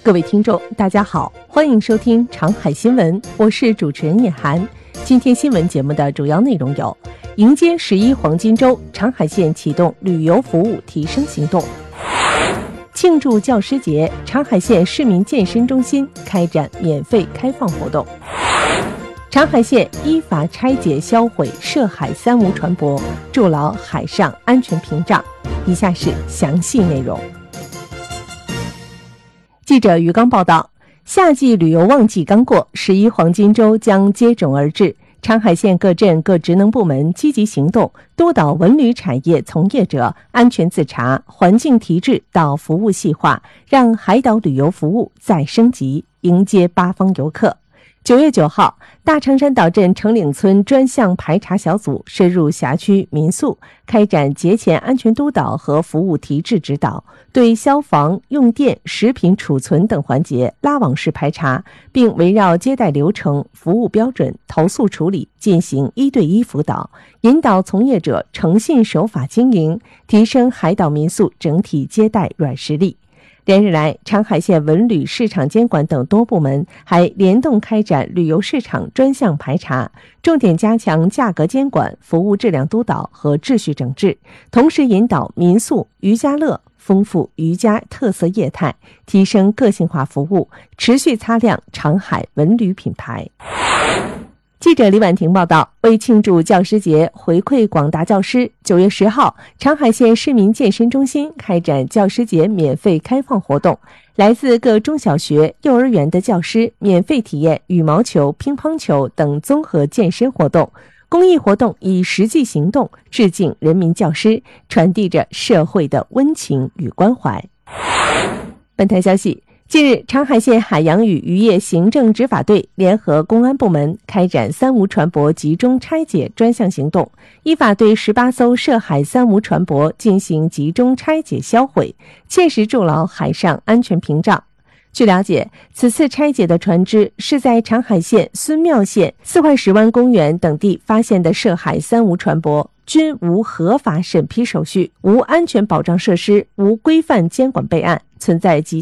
各位听众大家好，欢迎收听长海新闻，我是主持人叶涵。今天新闻节目的主要内容有：迎接11黄金周，长海县启动旅游服务提升行动；庆祝教师节，长海县市民健身中心开展免费开放活动；长海县依法拆解销毁涉海三无船舶，筑牢海上安全屏障。以下是详细内容。记者于刚报道，夏季旅游旺季刚过，11黄金周将接踵而至。长海县各镇各职能部门积极行动，督导文旅产业从业者安全自查、环境提质到服务细化，让海岛旅游服务再升级，迎接八方游客。9月9号，大长山岛镇成岭村专项排查小组深入辖区民宿，开展节前安全督导和服务提质指导，对消防、用电、食品储存等环节拉网式排查，并围绕接待流程、服务标准、投诉处理进行1对1辅导，引导从业者诚信守法经营，提升海岛民宿整体接待软实力。连日来，长海县文旅市场监管等多部门还联动开展旅游市场专项排查，重点加强价格监管、服务质量督导和秩序整治，同时引导民宿、渔家乐丰富渔家特色业态，提升个性化服务，持续擦亮长海文旅品牌。记者李婉婷报道，为庆祝教师节，回馈广大教师，9月10号，长海县市民健身中心开展教师节免费开放活动，来自各中小学、幼儿园的教师免费体验羽毛球、乒乓球等综合健身活动。公益活动以实际行动致敬人民教师，传递着社会的温情与关怀。本台消息，近日，长海县海洋与渔业行政执法队联合公安部门开展三无船舶集中拆解专项行动，依法对18艘涉海三无船舶进行集中拆解销毁，切实筑牢海上安全屏障。据了解，此次拆解的船只是在长海县孙庙县四块石湾公园等地发现的涉海三无船舶，均无合法审批手续、无安全保障设施、无规范监管备案，存在极